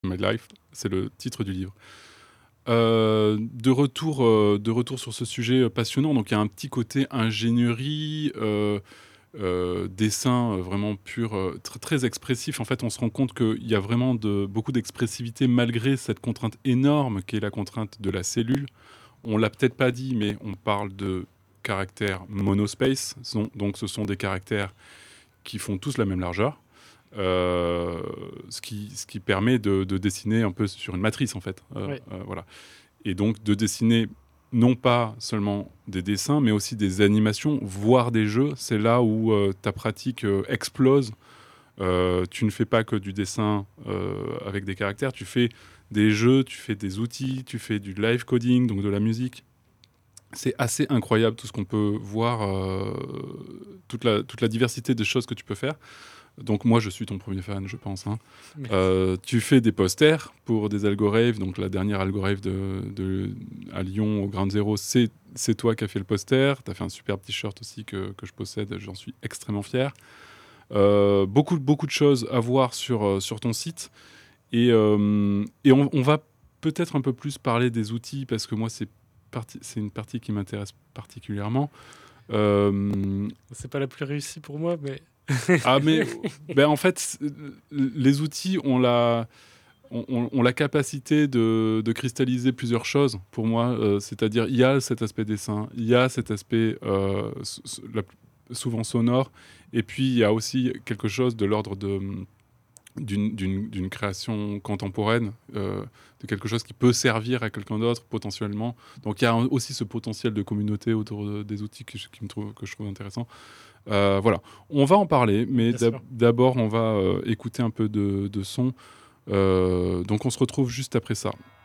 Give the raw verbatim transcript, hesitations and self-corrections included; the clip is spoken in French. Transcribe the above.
My Life, c'est le titre du livre. Heu, de retour, heu, de retour sur ce sujet, heu, passionnant, donc il y a un petit côté ingénierie, heu heu, dessin, heu, vraiment pur, heu, tr très expressif. En fait, on se rend compte qu'il y a vraiment de beaucoup d'expressivité malgré cette contrainte énorme qui est la contrainte de la cellule. On l'a peut-être pas dit, mais on parle de caractères monospace, son donc ce sont des caractères qui font tous la même largeur, heu, ce qui ce qui permet de de dessiner un peu sur une matrice, en fait, heu Ouais. heu, voilà et donc de dessiner non pas seulement des dessins, mais aussi des animations, voire des jeux. C'est là où, heu, ta pratique, heu, explose. Heu, tu ne fais pas que du dessin, heu, avec des caractères, tu fais des jeux, tu fais des outils, tu fais du live coding, donc de la musique. C'est assez incroyable tout ce qu'on peut voir, heu, toute la toute la diversité des choses que tu peux faire. Donc moi, je suis ton premier fan, je pense, hein. Merci. Heu, tu fais des posters pour des Algorave, donc la dernière Algorave de de à Lyon, au Ground Zero, c'est c'est toi qui as fait le poster. Tu as fait un superbe t-shirt aussi que que je possède, j'en suis extrêmement fier. Heu, beaucoup beaucoup de choses à voir sur, heu, sur ton site et hem et on on va peut-être un peu plus parler des outils parce que moi, c'est partie c'est une partie qui m'intéresse particulièrement. Hem C'est pas la plus réussie pour moi, mais Ah mais ben, en fait, c les outils ont la ont ont ont la capacité de de cristalliser plusieurs choses pour moi, heu, c'est-à-dire il y a cet aspect dessin, il y a cet aspect, heu, s s la p souvent sonore et puis il y a aussi quelque chose de l'ordre de, mmh, d'une d'une d'une création contemporaine, heu, de quelque chose qui peut servir à quelqu'un d'autre potentiellement. Donc il y a un aussi ce potentiel de communauté autour de des outils que je qui me trouve que je trouve intéressant. Heu, voilà, on va en parler, mais Bien d'ab sûr. d'abord on va, heu, écouter un peu de de son, heu, donc on se retrouve juste après ça.